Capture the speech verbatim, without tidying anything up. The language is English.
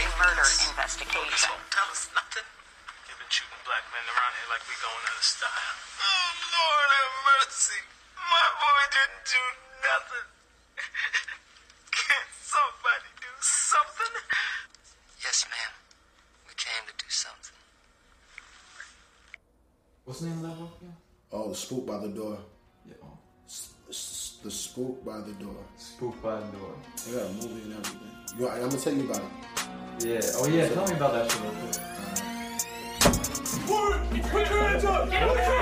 murder investigation. Don't tell us nothing. You've been shooting black men around here like we going out of style. Oh, Lord have mercy. My boy didn't do nothing. Can't somebody do something? Yes, ma'am. We came to do something. What's the name of that book again? Oh, The Spook by the Door. Yeah. Oh. S- s- the Spook by the Door. Spook by the Door. They got a movie and everything. You want, I'm gonna tell you about it. Yeah. Oh yeah. Tell me about that shit real quick. Put your hands up! Get